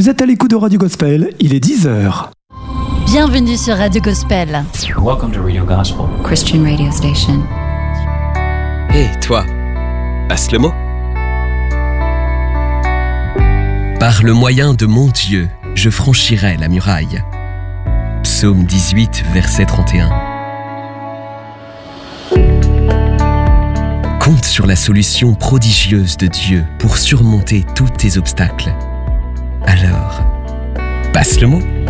Vous êtes à l'écoute de Radio Gospel, il est 10h. Bienvenue sur Radio Gospel. Welcome to Radio Gospel, Christian radio station. Hé, toi, passe le mot. Par le moyen de mon Dieu, je franchirai la muraille. Psaume 18, verset 31. Compte sur la solution prodigieuse de Dieu pour surmonter tous tes obstacles. Alors, passe le mot.